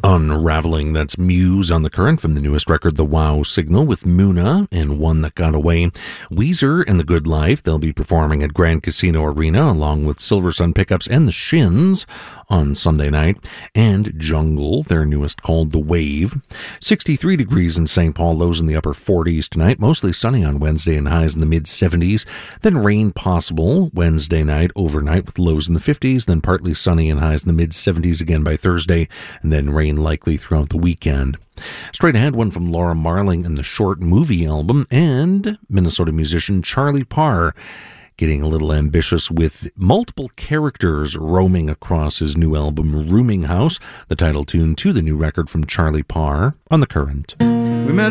Unraveling, that's Muse on the Current from the newest record, The Wow Signal, with Muna and One That Got Away. Weezer and The Good Life, they'll be performing at Grand Casino Arena along with Silver Sun Pickups and The Shins on Sunday night. And Jungle, their newest, called The Wave. 63 degrees in St. Paul, lows in the upper 40s tonight. Mostly sunny on Wednesday and highs in the mid-70s. Then rain possible Wednesday night, overnight with lows in the 50s. Then partly sunny and highs in the mid-70s again by Thursday. And then rain likely throughout the weekend. Straight ahead, one from Laura Marling and the Short Movie album, and Minnesota musician Charlie Parr getting a little ambitious with multiple characters roaming across his new album, Rooming House, the title tune to the new record from Charlie Parr on The Current. We met